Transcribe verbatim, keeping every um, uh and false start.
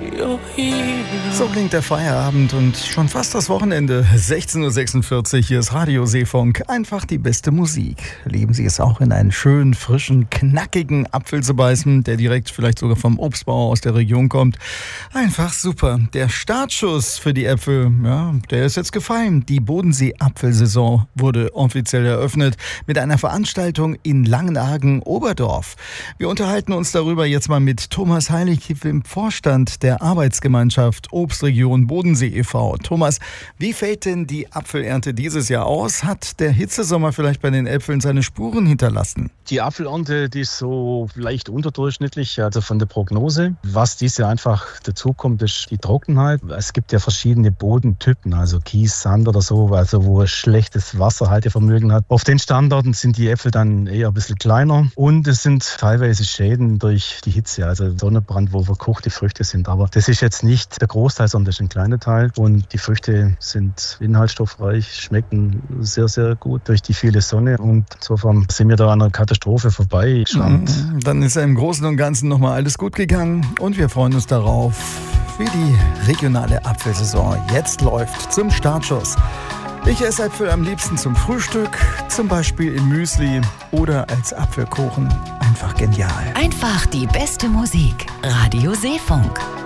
So klingt der Feierabend und schon fast das Wochenende. sechzehn Uhr sechsundvierzig, hier ist Radio Seefunk. Einfach die beste Musik. Lieben Sie es auch, in einen schönen, frischen, knackigen Apfel zu beißen, der direkt vielleicht sogar vom Obstbauer aus der Region kommt? Einfach super. Der Startschuss für die Äpfel, ja, der ist jetzt gefallen. Die Bodensee-Apfelsaison wurde offiziell eröffnet mit einer Veranstaltung in Langenargen-Oberdorf. Wir unterhalten uns darüber jetzt mal mit Thomas Heilig, im Vorstand der Arbeitsgemeinschaft Obstregion Bodensee e V Thomas, wie fällt denn die Apfelernte dieses Jahr aus? Hat der Hitzesommer vielleicht bei den Äpfeln seine Spuren hinterlassen? Die Apfelernte, die ist so leicht unterdurchschnittlich, also von der Prognose. Was dieses Jahr einfach dazukommt, ist die Trockenheit. Es gibt ja verschiedene Bodentypen, also Kies, Sand oder so, also wo ein schlechtes Wasserhaltevermögen hat. Auf den Standorten sind die Äpfel dann eher ein bisschen kleiner und es sind teilweise Schäden durch die Hitze, also Sonnenbrand, wo verkochte Früchte sind. Aber das ist jetzt nicht der Großteil, sondern das ist ein kleiner Teil. Und die Früchte sind inhaltsstoffreich, schmecken sehr, sehr gut durch die viele Sonne. Und insofern sind wir da an einer Katastrophe vorbei. Mhm. Dann ist ja im Großen und Ganzen nochmal alles gut gegangen. Und wir freuen uns darauf, wie die regionale Apfelsaison jetzt läuft zum Startschuss. Ich esse Äpfel am liebsten zum Frühstück, zum Beispiel im Müsli oder als Apfelkuchen. Einfach genial. Einfach die beste Musik. Radio Seefunk.